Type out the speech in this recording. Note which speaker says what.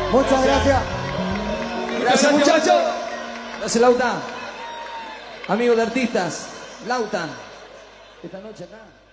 Speaker 1: Muchas gracias.
Speaker 2: Gracias, muchachos. Gracias, Lauta. Amigo de artistas, Lauta. Esta noche acá.